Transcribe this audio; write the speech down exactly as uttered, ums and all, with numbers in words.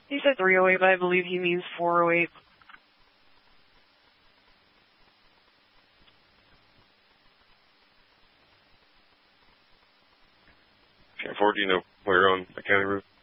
He said three oh eight, but I believe he means four oh eight. ten four, do you know where you're on the county road?